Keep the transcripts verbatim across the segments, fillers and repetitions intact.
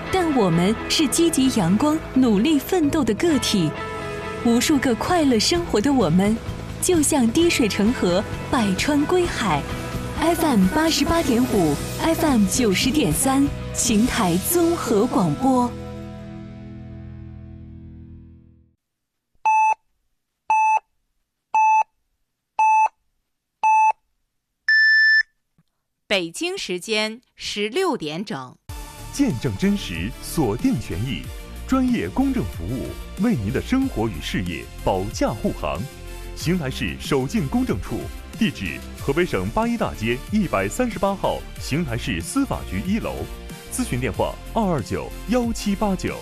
但我们是积极阳光、努力奋斗的个体。无数个快乐生活的我们，就像滴水成河，百川归海。F M 八十八点五 ，F M 九十点三，邢台综合广播。 北京时间十六点整。 见证真实，锁定权益，专业公正服务，为您的生活与事业保驾护航。邢台市守进公证处，地址河北省八一大街一百三十八号邢台市司法局一楼，咨询电话二二九幺七八九。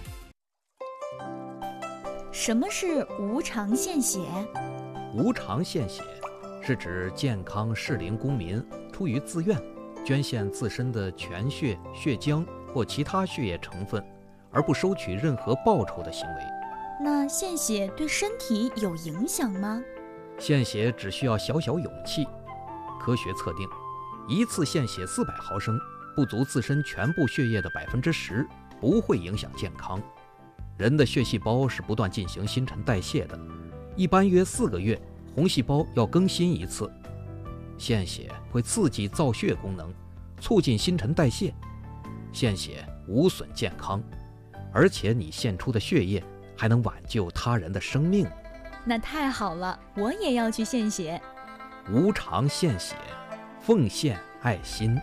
什么是无偿献血？ 无偿献血是指健康适龄公民出于自愿捐献自身的全血、血浆或其他血液成分，而不收取任何报酬的行为。 那献血对身体有影响吗？ 献血只需要小小勇气。科学测定，一次献血四百毫升，不足自身全部血液的百分之十，不会影响健康。人的血细胞是不断进行新陈代谢的，一般约四个月，红细胞要更新一次。献血会刺激造血功能，促进新陈代谢。献血无损健康，而且你献出的血液还能挽救他人的生命。 那太好了，我也要去献血。 无偿献血，奉献爱心。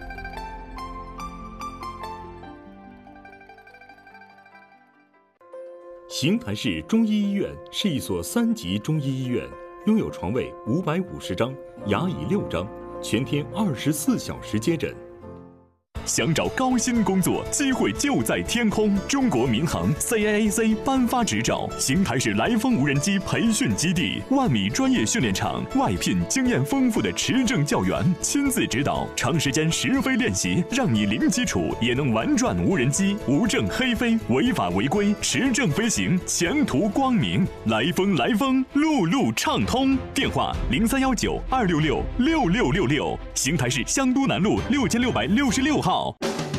邢台市中医医院是一所三级中医医院，拥有床位五百五十张，牙椅六张，全天二十四小时接诊。想找高薪工作，机会就在天空。中国民航 C A A C 颁发执照，邢台市来风无人机培训基地，万米专业训练场，外聘经验丰富的持证教员，亲自指导，长时间实飞练习，让你零基础也能玩转无人机，无证黑飞，违法违规，持证飞行，前途光明。来风来风，路路畅通。电话零三幺九二六六六六六六，邢台市香都南路六千六百六十六号。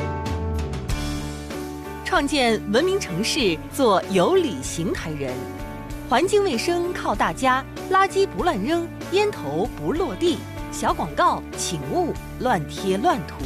创建文明城市，做有理邢台人。环境卫生靠大家，垃圾不乱扔，烟头不落地。小广告请勿乱贴乱涂。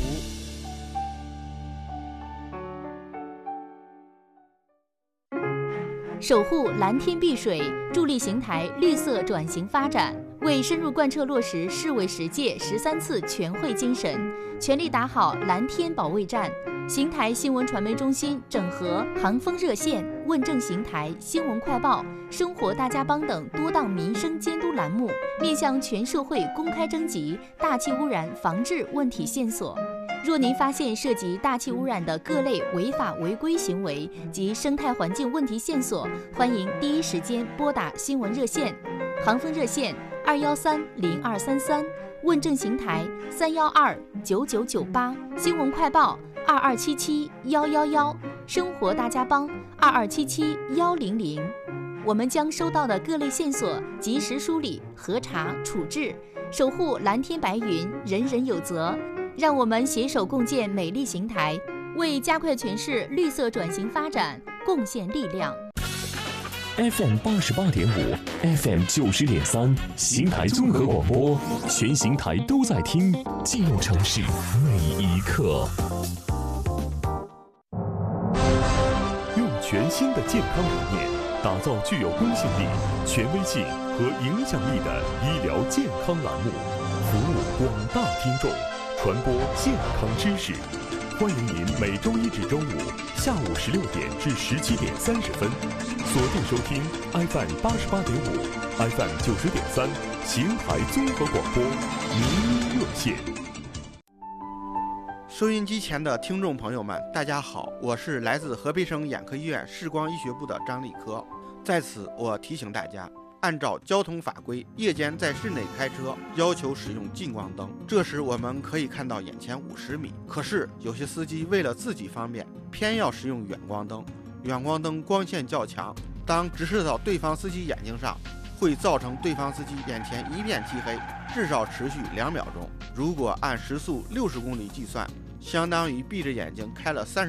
守护蓝天碧水，助力邢台绿色转型发展，为深入贯彻落实市委十届十三次全会精神，全力打好蓝天保卫战。邢台新闻传媒中心整合航风热线、问政邢台、新闻快报、生活大家帮等多档民生监督栏目，面向全社会公开征集大气污染防治问题线索。若您发现涉及大气污染的各类违法违规行为及生态环境问题线索，欢迎第一时间拨打新闻热线，航风热线二幺三零二三三，问政邢台三幺二九九九八，新闻快报二二七七幺幺幺，生活大家帮二二七七幺零零。我们将收到的各类线索及时梳理、核查、处置，守护蓝天白云，人人有责。让我们携手共建美丽邢台，为加快全市绿色转型发展贡献力量。 F M 八十八点五 ，F M 九十点三，邢台综合广播，全邢台都在听，记录城市每一刻。用全新的健康理念，打造具有公信力、权威性和影响力的医疗健康栏目，服务广大听众。传播健康知识，欢迎您每周一至周五下午十六点至十七点三十分，锁定收听 F M 八十八点五、F M 九十点三邢台综合广播民医热线。 收音机前的听众朋友们，大家好，我是来自河北省眼科医院视光医学部的张立科。在此，我提醒大家，按照交通法规，夜间在室内开车要求使用近光灯，这时我们可以看到眼前五十米。可是有些司机为了自己方便，偏要使用远光灯。远光灯光线较强，当直射到对方司机眼睛上，会造成对方司机眼前一片漆黑，至少持续两秒钟。如果按时速六十公里计算，相当于闭着眼睛开了三十